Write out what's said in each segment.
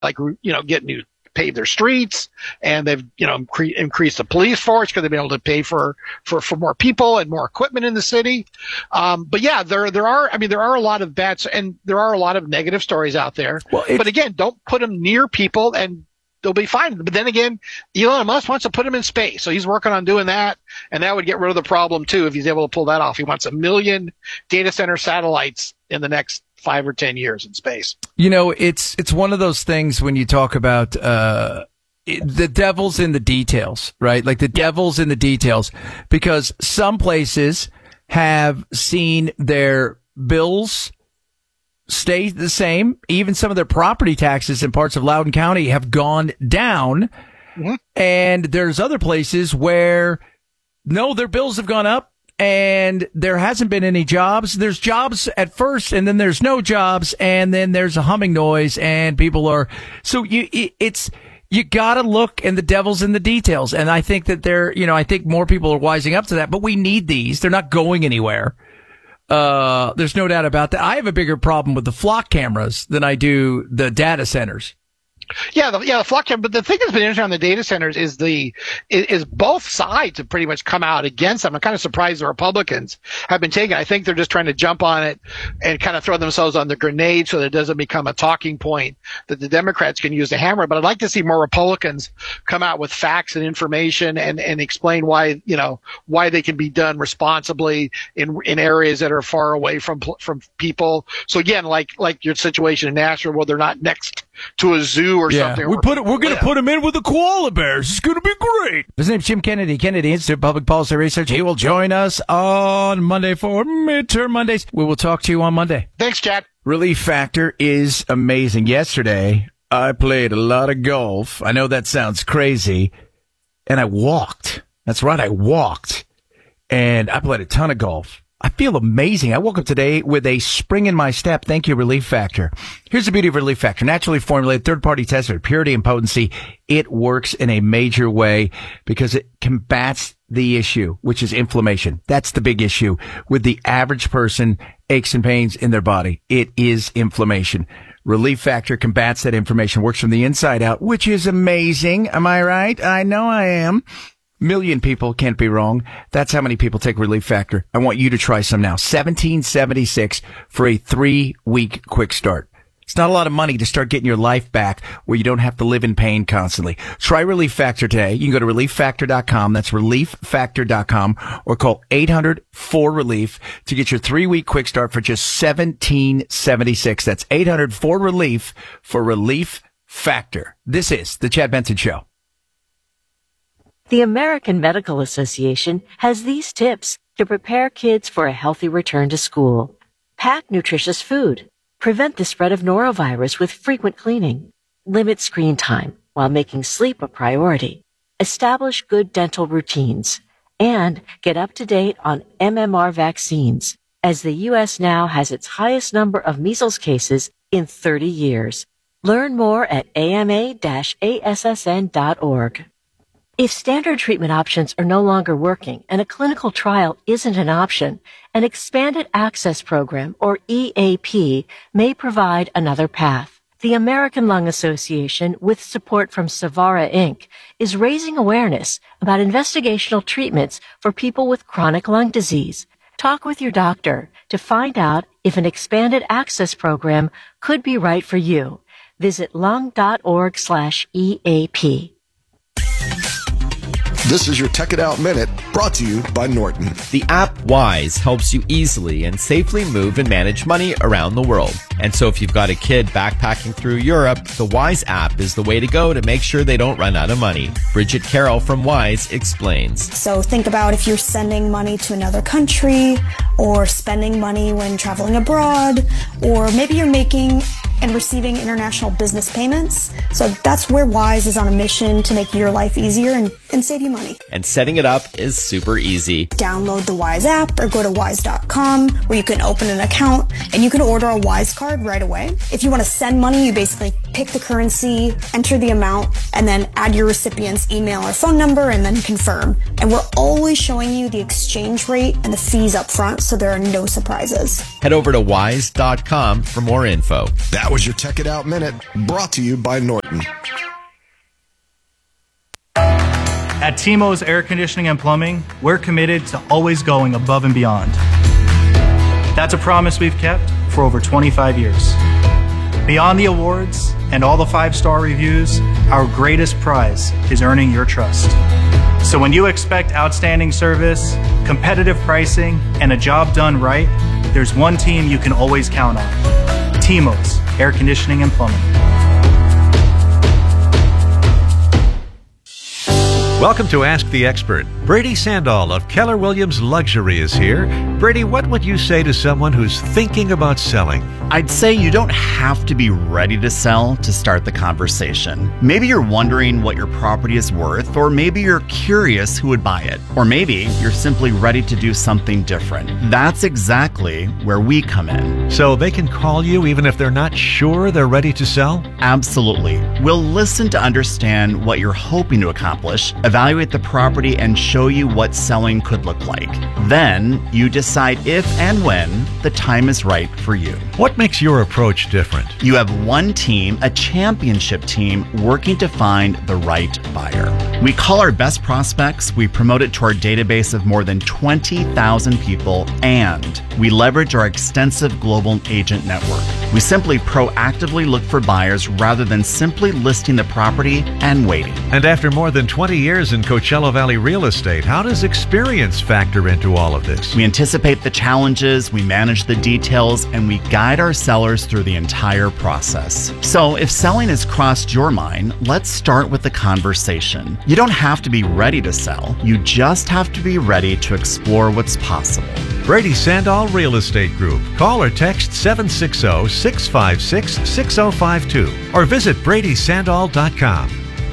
like, get new pave their streets, and they've increased the police force because they've been able to pay for more people and more equipment in the city. But yeah, there are a lot of bets, and there are a lot of negative stories out there. Well, but again, don't put them near people and they'll be fine. But then again, Elon Musk wants to put them in space, so he's working on doing that, and that would get rid of the problem too if he's able to pull that off. He wants 1 million data center satellites in the next 5 or 10 years in space. It's one of those things when you talk about the devil's in the details, right? Like the devil's in the details, because some places have seen their bills stay the same. Even some of their property taxes in parts of Loudoun County have gone down. Mm-hmm. And there's other places where, no, their bills have gone up. And there hasn't been any jobs. There's jobs at first, and then there's no jobs, and then there's a humming noise, and people are. So you gotta look, and the devil's in the details. And I think that I think more people are wising up to that. But we need these. They're not going anywhere. There's no doubt about that. I have a bigger problem with the flock cameras than I do the data centers. Yeah, the flock camera. But the thing that's been interesting on the data centers is both sides have pretty much come out against them. I'm kind of surprised the Republicans have been taking. I think they're just trying to jump on it and kind of throw themselves on the grenade so that it doesn't become a talking point that the Democrats can use to hammer. But I'd like to see more Republicans come out with facts and information and explain why they can be done responsibly in areas that are far away from people. So again, like your situation in Nashville, where they're not next to a zoo or something. We're going to put him in with the koala bears. It's going to be great. His name's Jim Kennedy, Kennedy Institute of Public Policy Research. He will join us on Monday for Midterm Mondays. We will talk to you on Monday. Thanks, Chad. Relief Factor is amazing. Yesterday, I played a lot of golf. I know that sounds crazy. And I walked. That's right, I walked. And I played a ton of golf. I feel amazing. I woke up today with a spring in my step. Thank you, Relief Factor. Here's the beauty of Relief Factor. Naturally formulated, third-party tested, purity and potency. It works in a major way because it combats the issue, which is inflammation. That's the big issue with the average person, aches and pains in their body. It is inflammation. Relief Factor combats that inflammation, works from the inside out, which is amazing. Am I right? I know I am. Million people, can't be wrong. That's how many people take Relief Factor. I want you to try some now. $17.76 for a 3-week quick start. It's not a lot of money to start getting your life back where you don't have to live in pain constantly. Try Relief Factor today. You can go to ReliefFactor.com. That's ReliefFactor.com, or call 800-4RELIEF to get your 3-week quick start for just $17.76. That's 800-4RELIEF for Relief Factor. This is the Chad Benson Show. The American Medical Association has these tips to prepare kids for a healthy return to school. Pack nutritious food. Prevent the spread of norovirus with frequent cleaning. Limit screen time while making sleep a priority. Establish good dental routines. And get up to date on MMR vaccines, as the U.S. now has its highest number of measles cases in 30 years. Learn more at ama-assn.org. If standard treatment options are no longer working and a clinical trial isn't an option, an Expanded Access Program, or EAP, may provide another path. The American Lung Association, with support from Savara Inc., is raising awareness about investigational treatments for people with chronic lung disease. Talk with your doctor to find out if an Expanded Access Program could be right for you. Visit lung.org/EAP. This is your Tech It Out Minute, brought to you by Norton. The app Wise helps you easily and safely move and manage money around the world. And so if you've got a kid backpacking through Europe, the Wise app is the way to go to make sure they don't run out of money. Bridget Carroll from Wise explains. So think about if you're sending money to another country, or spending money when traveling abroad, or maybe you're making and receiving international business payments. So that's where Wise is on a mission to make your life easier and save you money. And setting it up is super easy. Download the Wise app or go to wise.com, where you can open an account and you can order a Wise card right away. If you want to send money, you basically pick the currency, enter the amount, and then add your recipient's email or phone number and then confirm. And we're always showing you the exchange rate and the fees up front, so there are no surprises. Head over to wise.com for more info. That was your Tech It Out Minute, brought to you by Norton. At T-Mo's Air Conditioning and Plumbing, we're committed to always going above and beyond. That's a promise we've kept for over 25 years. Beyond the awards and all the 5-star reviews, our greatest prize is earning your trust. So when you expect outstanding service, competitive pricing, and a job done right, there's one team you can always count on. T-Mo's Air Conditioning and Plumbing. Welcome to Ask the Expert. Brady Sandall of Keller Williams Luxury is here. Brady, what would you say to someone who's thinking about selling? I'd say you don't have to be ready to sell to start the conversation. Maybe you're wondering what your property is worth, or maybe you're curious who would buy it, or maybe you're simply ready to do something different. That's exactly where we come in. So they can call you even if they're not sure they're ready to sell? Absolutely. We'll listen to understand what you're hoping to accomplish, evaluate the property, and show you what selling could look like. Then you decide if and when the time is right for you. What makes your approach different? You have one team, a championship team, working to find the right buyer. We call our best prospects, we promote it to our database of more than 20,000 people, and we leverage our extensive global agent network. We simply proactively look for buyers rather than simply listing the property and waiting. And after more than 20 years in Coachella Valley real estate, how does experience factor into all of this? We anticipate the challenges, we manage the details, and we guide our sellers through the entire process. So if selling has crossed your mind, let's start with the conversation. You don't have to be ready to sell. You just have to be ready to explore what's possible. Brady Sandall Real Estate Group. Call or text 760-656-6052 or visit BradySandall.com.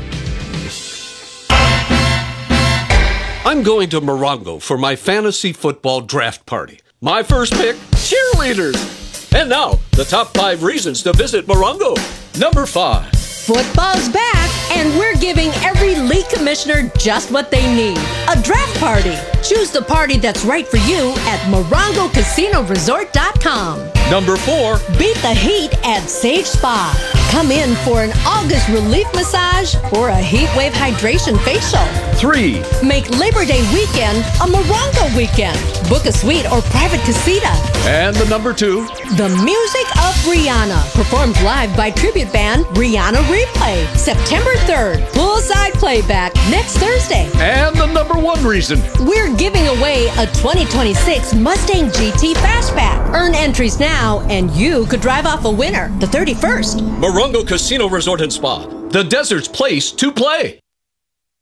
I'm going to Morongo for my fantasy football draft party. My first pick, cheerleaders. And now, the top 5 reasons to visit Morongo. Number 5. Football's back, and we're giving every league commissioner just what they need. A draft party. Choose the party that's right for you at MorongoCasinoResort.com. Number 4. Beat the heat at Sage Spa. Come in for an August relief massage or a heat wave hydration facial. 3. Make Labor Day weekend a Morongo weekend. Book a suite or private casita. And the number 2. The music of Rihanna. Performed live by tribute band Rihanna Replay. September 3rd. Poolside playback next Thursday. And the number 1 reason. We're giving away a 2026 Mustang GT Fastback. Earn entries now and you could drive off a winner the 31st. Morongo Casino Resort and Spa. The desert's place to play.